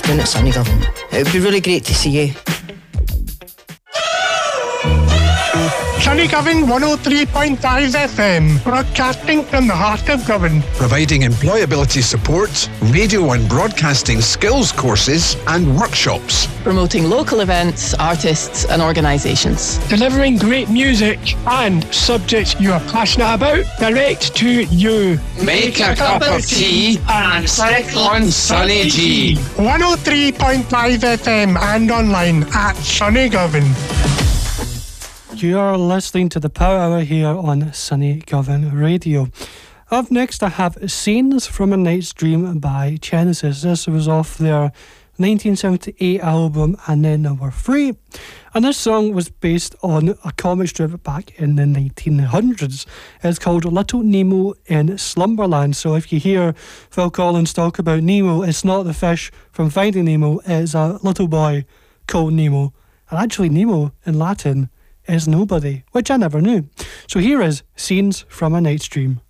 down at Sunnygovan. It would be really great to see you. Sunnygovan 103.5 FM, broadcasting from the heart of Govan. Providing employability support, radio and broadcasting skills courses and workshops. Promoting local events, artists and organisations. Delivering great music and subjects you are passionate about direct to you. Make a cup of tea and click on Sunny G. 103.5 FM and online at Sunnygovan. You are listening to the Power Hour here on Sunnygovan Radio. Up next I have Scenes from a Night's Dream by Genesis. This was off their 1978 album And Then There Were Free. And this song was based on a comic strip back in the 1900s. It's called Little Nemo in Slumberland. So if you hear Phil Collins talk about Nemo, it's not the fish from Finding Nemo, it's a little boy called Nemo. And actually Nemo in Latin is nobody, which I never knew. So here is Scenes from a Night's Dream.